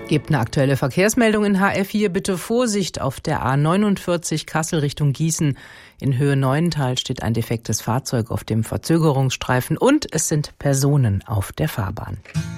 Gebt eine aktuelle Verkehrsmeldung in HR4. Bitte Vorsicht auf der A49 Kassel Richtung Gießen. In Höhe Neuental steht ein defektes Fahrzeug auf dem Verzögerungsstreifen und es sind Personen auf der Fahrbahn.